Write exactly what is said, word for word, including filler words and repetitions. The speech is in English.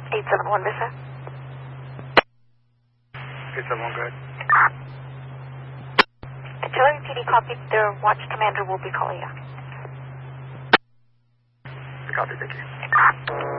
eight seven one, Vista. eight seven one, go ahead. Artillery P D copied. Their watch commander will be calling you. Copy, thank you.